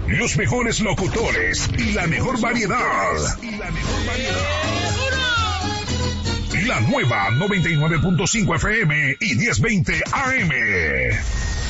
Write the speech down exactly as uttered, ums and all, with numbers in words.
los mejores locutores y la mejor variedad. Y la mejor variedad. La nueva noventa y nueve punto cinco F M y diez veinte A M.